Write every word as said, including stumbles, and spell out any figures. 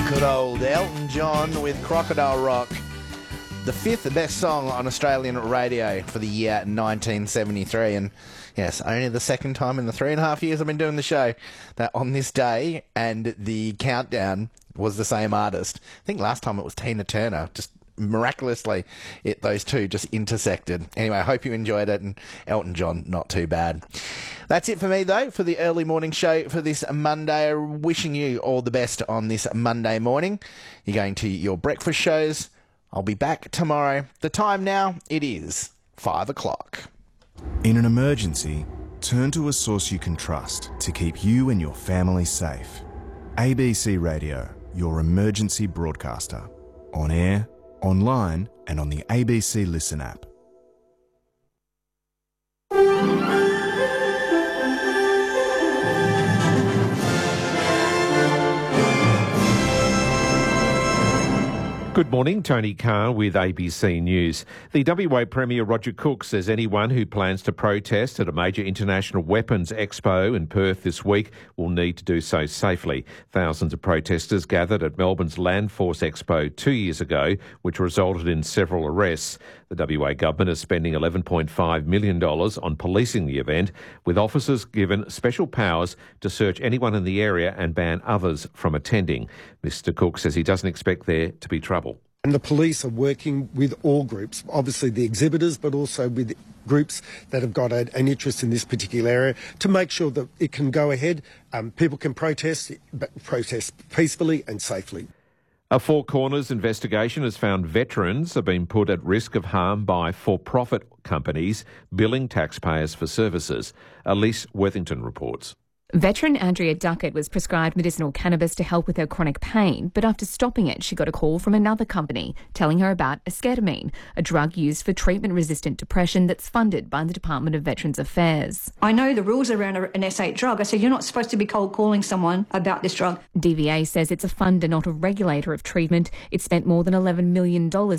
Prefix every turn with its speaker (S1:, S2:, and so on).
S1: Good old Elton John with Crocodile Rock. The fifth best song on Australian radio for the year nineteen seventy-three. And yes, only the second time in the three and a half years I've been doing the show that on this day and the countdown was the same artist. I think last time it was Tina Turner. Just miraculously, it those two just intersected. Anyway, I hope you enjoyed it, and Elton John, not too bad. That's it for me, though, for the early morning show for this Monday. Wishing you all the best on this Monday morning. You're going to your breakfast shows. I'll be back tomorrow. The time now, it is five o'clock.
S2: In an emergency, turn to a source you can trust to keep you and your family safe. A B C Radio, your emergency broadcaster. On air, online and on the A B C Listen app.
S3: Good morning, Tony Carr with A B C News. The W A Premier Roger Cook says anyone who plans to protest at a major international weapons expo in Perth this week will need to do so safely. Thousands of protesters gathered at Melbourne's Land Force Expo two years ago, which resulted in several arrests. The W A government is spending eleven point five million dollars on policing the event, with officers given special powers to search anyone in the area and ban others from attending. Mister Cook says he doesn't expect there to be trouble.
S4: And the police are working with all groups, obviously the exhibitors, but also with groups that have got a, an interest in this particular area to make sure that it can go ahead. Um, people can protest, but protest peacefully and safely.
S3: A Four Corners investigation has found veterans have been put at risk of harm by for-profit companies billing taxpayers for services. Elise Worthington reports.
S5: Veteran Andrea Duckett was prescribed medicinal cannabis to help with her chronic pain, but after stopping it, she got a call from another company telling her about esketamine, a drug used for treatment-resistant depression that's funded by the Department of Veterans Affairs.
S6: I know the rules around an S eight drug. I said, you're not supposed to be cold calling someone about this drug.
S5: D V A says it's a funder, not a regulator of treatment. It spent more than eleven million dollars